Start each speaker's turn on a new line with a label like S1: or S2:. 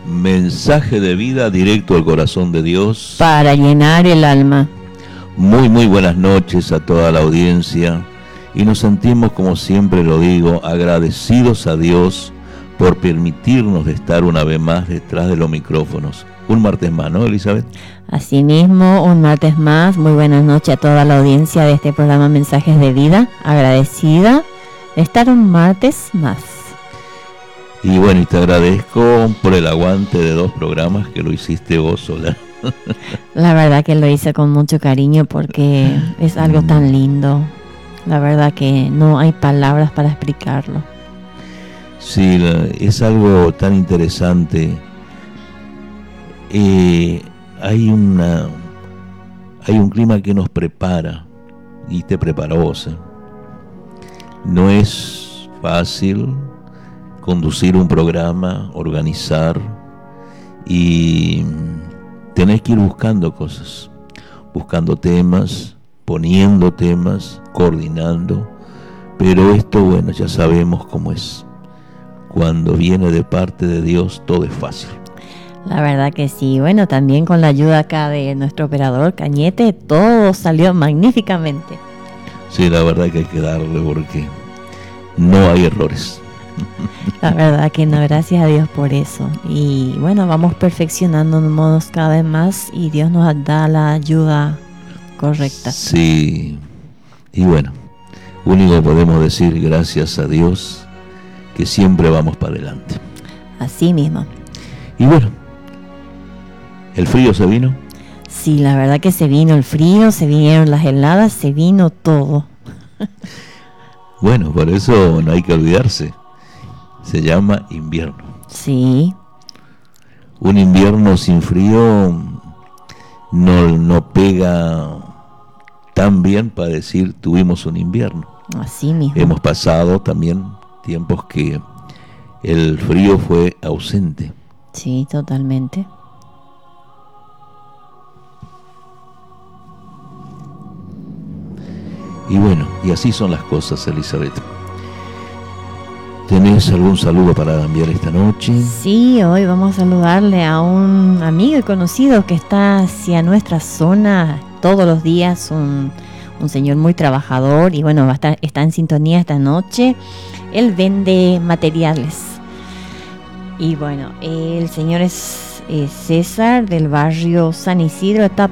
S1: Mensaje de vida directo al corazón de Dios.
S2: Para llenar el alma.
S1: Muy buenas noches a toda la audiencia. Y nos sentimos, como siempre lo digo, agradecidos a Dios por permitirnos de estar una vez más detrás de los micrófonos. Un martes más, ¿no, Elizabeth?
S2: Asimismo, un martes más. Muy buenas noches a toda la audiencia de este programa Mensajes de Vida. Agradecida de estar un martes más.
S1: Y bueno, y te agradezco por el aguante de 2 programas que lo hiciste vos sola.
S2: La verdad que lo hice con mucho cariño porque es algo tan lindo. La verdad que no hay palabras para explicarlo.
S1: Sí, es algo tan interesante. Hay un clima que nos prepara y te preparó vos. No es fácil conducir un programa, organizar, y tenés que ir buscando cosas, buscando temas, poniendo temas, coordinando, pero esto, bueno, ya sabemos cómo es. Cuando viene de parte de Dios, todo es fácil.
S2: La verdad que sí. Bueno, también con la ayuda acá de nuestro operador Cañete, todo salió magníficamente.
S1: Sí, la verdad que hay que darle porque no hay errores.
S2: La verdad que no, gracias a Dios por eso. Y bueno, vamos perfeccionándonos cada vez más y Dios nos da la ayuda correcta.
S1: Sí, y bueno, único podemos decir gracias a Dios que siempre vamos para adelante.
S2: Así mismo.
S1: Y bueno, ¿el frío se vino?
S2: Sí, la verdad que se vino el frío, se vinieron las heladas, se vino todo.
S1: Bueno, por eso no hay que olvidarse. Se llama invierno.
S2: Sí.
S1: Un invierno sin frío no pega tan bien para decir tuvimos un invierno.
S2: Así mismo.
S1: Hemos pasado también tiempos que el frío fue ausente.
S2: Sí, totalmente.
S1: Y bueno, y así son las cosas, Elizabeth. ¿Tenés algún saludo para enviar esta noche?
S2: Sí, hoy vamos a saludarle a un amigo y conocido que está hacia nuestra zona todos los días, un señor muy trabajador y bueno, está en sintonía esta noche. Él vende materiales. Y bueno, el señor es César del barrio San Isidro, está